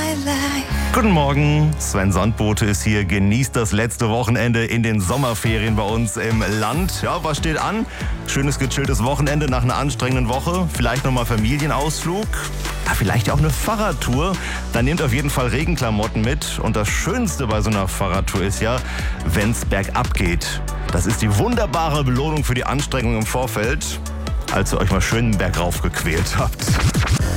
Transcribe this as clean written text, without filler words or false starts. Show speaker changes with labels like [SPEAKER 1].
[SPEAKER 1] Guten Morgen, Sven Sandbote ist hier. Genießt das letzte Wochenende in den Sommerferien bei uns im Land. Ja, was steht an? Schönes, gechilltes Wochenende nach einer anstrengenden Woche. Vielleicht nochmal Familienausflug. Ja, vielleicht auch eine Fahrradtour. Dann nehmt auf jeden Fall Regenklamotten mit. Und das Schönste bei so einer Fahrradtour ist ja, wenn es bergab geht. Das ist die wunderbare Belohnung für die Anstrengung im Vorfeld, als ihr euch mal schön bergauf gequält habt.